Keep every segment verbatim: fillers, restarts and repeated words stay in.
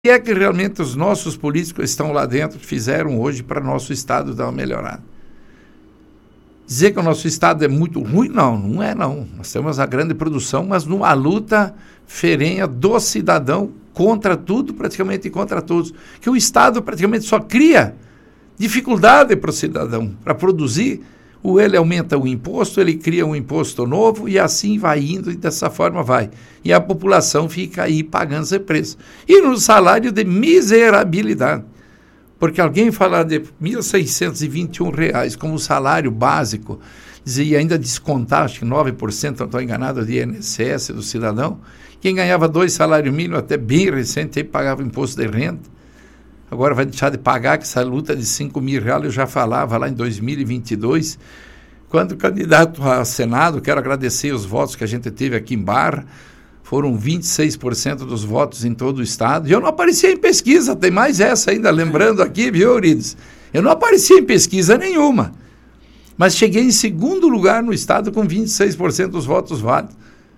que é que realmente os nossos políticos que estão lá dentro fizeram hoje para nosso Estado dar uma melhorada? Dizer que o nosso Estado é muito ruim? Não, não é não. Nós temos a grande produção, mas numa luta ferrenha do cidadão contra tudo, praticamente contra todos. Que o Estado praticamente só cria dificuldade para o cidadão, para produzir. Ou ele aumenta o imposto, ele cria um imposto novo e assim vai indo e dessa forma vai. E a população fica aí pagando esse preço. E no salário de miserabilidade. Porque alguém falar de mil seiscentos e vinte e um reais como salário básico, e ainda descontar, acho que nove por cento, não estou enganado, de I N S S do cidadão, quem ganhava dois salários mínimos, até bem recente, aí pagava imposto de renda. Agora vai deixar de pagar, que essa luta de cinco mil reais eu já falava lá em dois mil e vinte e dois, quando candidato a Senado, quero agradecer os votos que a gente teve aqui em Barra, foram vinte e seis por cento dos votos em todo o estado, e eu não aparecia em pesquisa, tem mais essa ainda, lembrando aqui, viu, Eurides? Eu não aparecia em pesquisa nenhuma, mas cheguei em segundo lugar no estado com vinte e seis por cento dos votos válidos.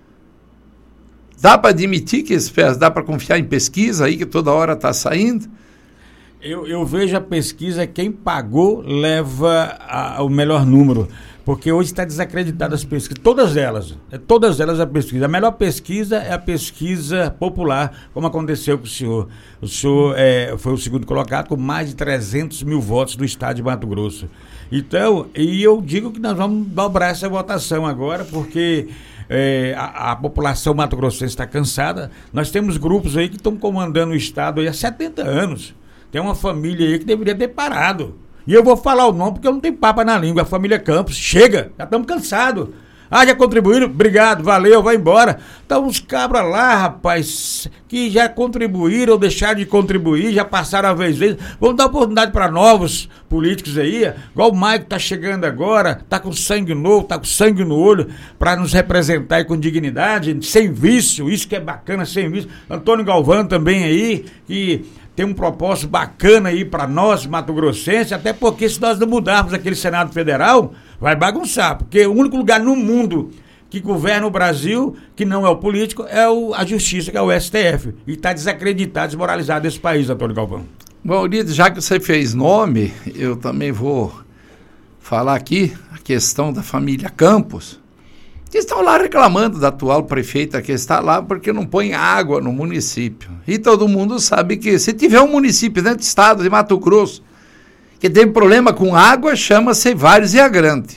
Dá para admitir que dá para confiar em pesquisa aí, que toda hora está saindo? Eu, eu vejo a pesquisa, quem pagou leva a, o melhor número, porque hoje está desacreditada as pesquisas, todas elas, é todas elas a pesquisa. A melhor pesquisa é a pesquisa popular, como aconteceu com o senhor. O senhor é, foi o segundo colocado com mais de trezentos mil votos do estado de Mato Grosso. Então, e eu digo que nós vamos dobrar essa votação agora, porque é, a, a população mato-grossense está cansada. Nós temos grupos aí que estão comandando o estado aí há setenta anos. Tem uma família aí que deveria ter parado. E eu vou falar o nome porque eu não tenho papa na língua. A família Campos. Chega, já estamos cansados. Ah, já contribuíram? Obrigado, valeu, vai embora. Então os cabras lá, rapaz, que já contribuíram ou deixaram de contribuir, já passaram a vez deles. Vamos dar oportunidade para novos políticos aí, igual o Maico tá chegando agora, tá com sangue novo, tá com sangue no olho, para nos representar aí com dignidade, sem vício, isso que é bacana, sem vício. Antônio Galvão também aí, que tem um propósito bacana aí para nós, mato-grossense, até porque se nós não mudarmos aquele Senado Federal, vai bagunçar, porque o único lugar no mundo que governa o Brasil, que não é o político, é o, a justiça, que é o S T F, e está desacreditado, desmoralizado esse país, Antônio Galvão. Bom, Lido, já que você fez nome, eu também vou falar aqui a questão da família Campos, que estão lá reclamando da atual prefeita que está lá porque não põe água no município. E todo mundo sabe que se tiver um município dentro do estado de Mato Grosso que tem problema com água, chama-se Várzea Grande.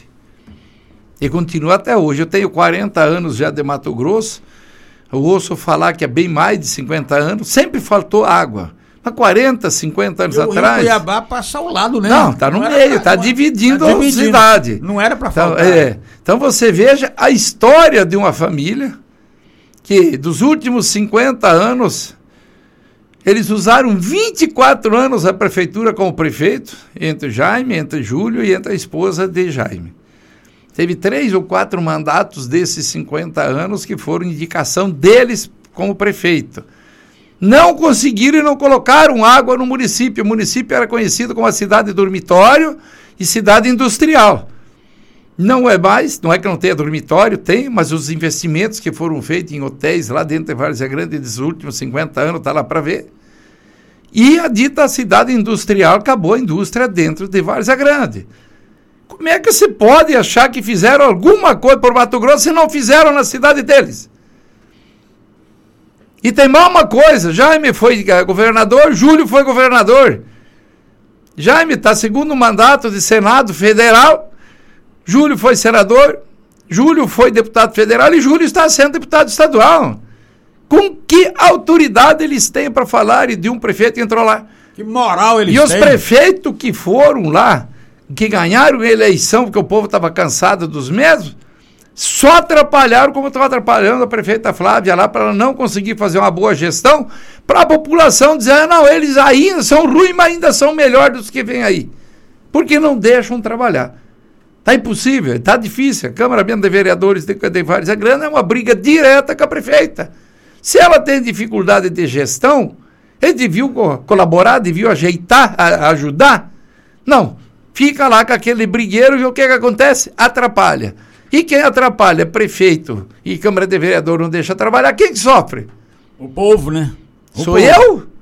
E continua até hoje. Eu tenho quarenta anos já de Mato Grosso, eu ouço falar que é bem mais de cinquenta anos, sempre faltou água. Há quarenta, cinquenta anos e atrás... O Rio Cuiabá passa ao lado, né? Não, está no não meio, está dividindo tá a cidade. Não era para então, faltar. É, então você veja a história de uma família que dos últimos cinquenta anos, eles usaram vinte e quatro anos a prefeitura como prefeito, entre Jaime, entre Júlio e entre a esposa de Jaime. Teve três ou quatro mandatos desses cinquenta anos que foram indicação deles como prefeito. Não conseguiram e não colocaram água no município. O município era conhecido como a cidade dormitório e cidade industrial. Não é mais, não é que não tenha dormitório, tem, mas os investimentos que foram feitos em hotéis lá dentro de Várzea Grande dos últimos cinquenta anos, está lá para ver. E a dita cidade industrial, acabou a indústria dentro de Várzea Grande. Como é que se pode achar que fizeram alguma coisa por Mato Grosso se não fizeram na cidade deles? E tem mais uma coisa, Jaime foi governador, Júlio foi governador. Jaime está segundo mandato de Senado Federal, Júlio foi senador, Júlio foi deputado federal e Júlio está sendo deputado estadual. Com que autoridade eles têm para falar de um prefeito que entrou lá? Que moral eles têm? E os têm? prefeitos que foram lá, que ganharam a eleição porque o povo estava cansado dos mesmos, só atrapalharam como estava atrapalhando a prefeita Flávia lá para ela não conseguir fazer uma boa gestão, para a população dizer, ah, não, eles ainda são ruins, mas ainda são melhores dos que vêm aí. Porque não deixam trabalhar. Está impossível, está difícil. A Câmara de Vereadores de, de Várzea Grande é uma briga direta com a prefeita. Se ela tem dificuldade de gestão, ele devia colaborar, devia ajeitar, a, ajudar. Não, fica lá com aquele brigueiro e o que, que acontece? Atrapalha. E quem atrapalha? Prefeito e Câmara de Vereador não deixa trabalhar, quem que sofre? O povo, né? O Sou povo. eu?